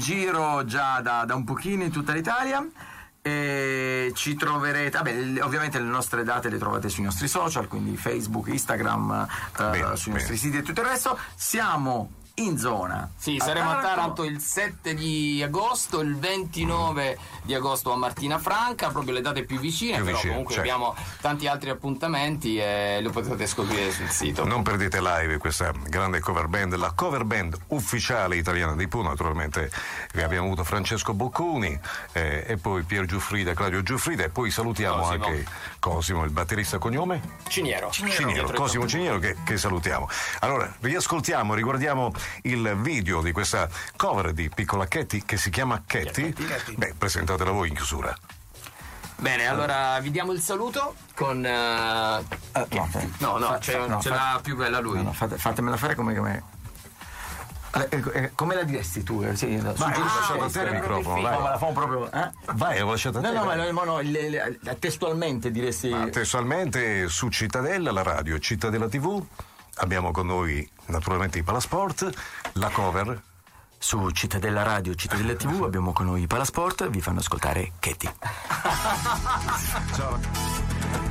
giro già da un pochino in tutta l'Italia. E ci troverete, ovviamente le nostre date le trovate sui nostri social, quindi Facebook, Instagram, sui nostri siti e tutto il resto. Siamo in zona. Sì, saremo a Taranto il 7 di agosto, il 29 di agosto a Martina Franca, proprio le date più vicine, però comunque abbiamo tanti altri appuntamenti e lo potete scoprire sul sito. Non perdete live questa grande cover band, la cover band ufficiale italiana di Pooh. Naturalmente abbiamo avuto Francesco Bocconi e poi Pier Giuffrida, Claudio Giuffrida, e poi salutiamo anche Cosimo, il batterista. Cognome? Ciniero, Cosimo Ciniero, che salutiamo. Allora, riascoltiamo, riguardiamo il video di questa cover di Piccola Katy che si chiama Katy. Beh, presentatela voi in chiusura. Bene, allora vi diamo il saluto con ce l'ha più bella lui. Fatemela fare come la diresti tu? Sì, vai, ho lasciato a te il microfono, vai. No, ma la fa proprio. Vai, ho lasciato a te. No, testualmente diresti. Testualmente su Cittadella, la radio Cittadella TV. Abbiamo con noi naturalmente i Palasport, la cover. Su Cittadella Radio, Cittadella TV abbiamo con noi i Palasport, vi fanno ascoltare Katy. Ciao.